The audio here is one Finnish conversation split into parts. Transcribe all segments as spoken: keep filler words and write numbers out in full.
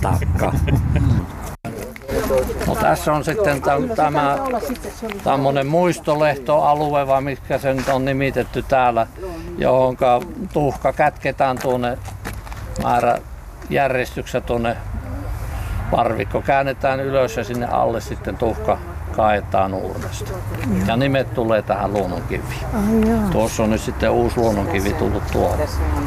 takka. No, tässä on sitten tämä tämmöinen muistolehtoalue, vai mikä se nyt on nimitetty täällä, johon tuhka kätketään tuonne määräjärjestyksessä tuonne parvikko. Käännetään ylös ja sinne alle sitten tuhka kaetaan uurnasta. Ja nimet tulee tähän luonnonkiviin. Oh, tuossa on nyt sitten uusi luonnonkivi tullut tuolla.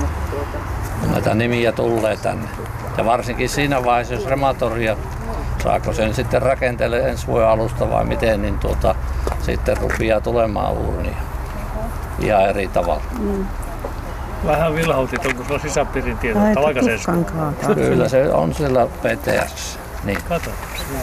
Näitä nimiä tulee tänne. Ja varsinkin siinä vaiheessa, jos krematoria, saako sen sitten rakentele ensi vuoden alusta vai miten, niin tuota, sitten rupeaa tulemaan uurnia ihan eri tavalla. Mm. Vähän vilhautit, onko sulla sisäpiirin tiedot talkaisessa? Kyllä se on siellä P T S. Niin. Kato,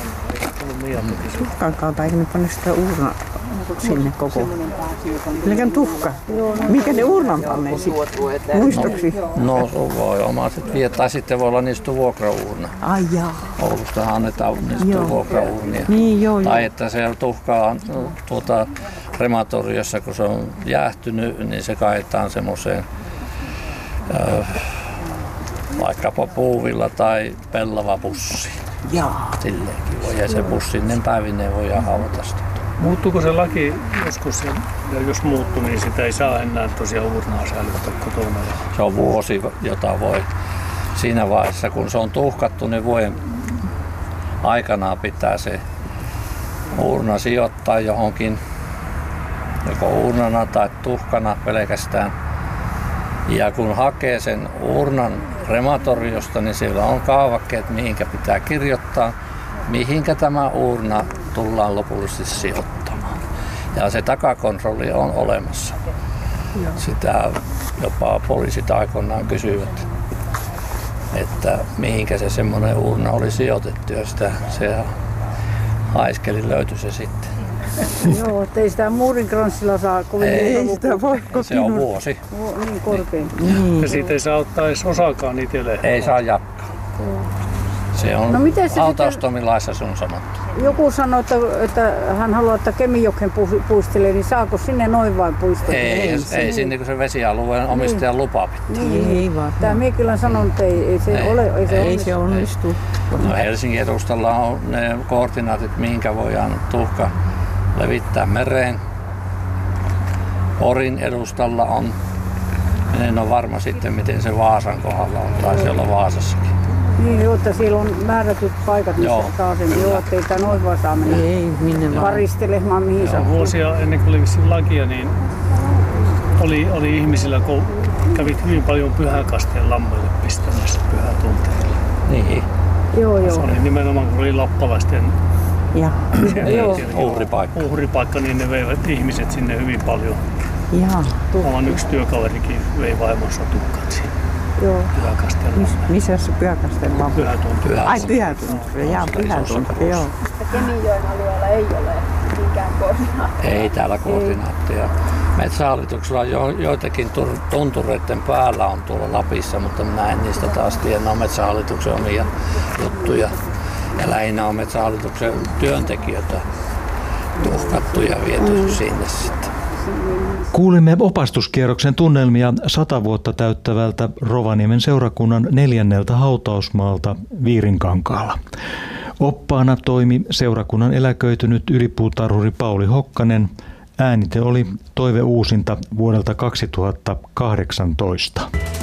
tuhkan kautta, eikö ne panne sitä uurna sinne koko? Pelkän tuhka. Mikä ne uurnan pannee sitten? Muistoksi? No, no voi omaiset vie, tai sitten voi olla niistä vuokrauurna. Ai jaa. Oulustahan annetaan niistä vuokrauurnia. Niin, joo, tai joo. että se tuhkaa tuota, krematoriossa, kun se on jäähtynyt, niin se kaetaan semmoiseen äh, vaikkapa puuvilla tai pellava pussi. Jaa. Silleenkin voi, ja se pussinen päivineen voi haavata sitä. Muuttuuko se laki joskus, ja jos muuttuu, niin sitä ei saa enää tosiaan uurnaa säilyttää kotona? Se on vuosi, jota voi siinä vaiheessa, kun se on tuhkattu, niin vuoden aikana pitää se uurna sijoittaa johonkin, joko uurnana tai tuhkana pelkästään. Ja kun hakee sen uurnan krematoriosta, niin siellä on kaavakkeet, mihinkä pitää kirjoittaa, mihinkä tämä uurna tullaan lopullisesti sijoittamaan. Ja se takakontrolli on olemassa. Sitä jopa poliisit aikoinaan kysyivät, että mihinkä se semmoinen uurna oli sijoitettu, ja sitä se haiskeli löytyi se sitten. Joo, ettei sitä muurinkransilla saa kovin ei sitä voi se on vuosi. Niin korkein. Niin. Ja siitä ei saa ottaa edes osaakaan itselleen. Ei saa jatkaa. Se on no, hautaustoimilaissa se on sanottu. Joku sanoi, että, että hän haluaa, että Kemijoken puistelee, niin saako sinne noin vain puistella? Ei, ei, ei sinne kun se vesialueen omistajan niin. lupa pitää. Niin. Ei vaan. Tämä minä kyllä sanon, että ei, ei se ei. ole. Ei se, ei se onnistu. No, Helsingin edustalla on ne koordinaatit, mihinkä voidaan tuhka levittää mereen. Porin edustalla on. En ole varma sitten, miten se Vaasan kohdalla on. Taisi olla Vaasassakin. Niin, joo, että siellä on määrätyt paikat, missä joo, saa sen. Joo, ettei tämä noin vaan saa mennä ei, minne vaan. Varistelemaan mihin saa. Vuosia ennen kuin oli vissiin lakia, niin oli, oli ihmisillä, kun kävit hyvin paljon Pyhäkasteen lammoille pistämässä pyhätunteille. Niin. Joo, joo. Se oli nimenomaan, kun oli lappalaisten ja. uhripaikka. uhripaikka, niin ne veivät ihmiset sinne hyvin paljon. Jaa. Oman yksi työkaverikin vei vaimonsa tukkat siihen. Joo. Pyhäkasteen Mis, missä se Pyhäkasteen lammo? Pyhätunturia. Ai Pyhätunturia, jaa Pyhätunturia, joo. Kemijoen alueella ei ole mikään koordinaattia. Ei täällä koordinaattia. Metsähallituksella on jo, joitakin tuntureiden päällä on tuolla Lapissa, mutta minä en niistä taas tiedä. Ne on Metsähallituksen omia juttuja. Ja lähinnä on Metsähallituksen työntekijöitä tuhkattu ja viety mm. sinne sitten. Kuulimme opastuskierroksen tunnelmia sata vuotta täyttävältä Rovaniemen seurakunnan neljänneltä hautausmaalta Viirinkankaalla. Oppaana toimi seurakunnan eläköitynyt ylipuutarhuri Pauli Hokkanen. Äänite oli Toive Uusinta vuodelta kaksituhattakahdeksantoista.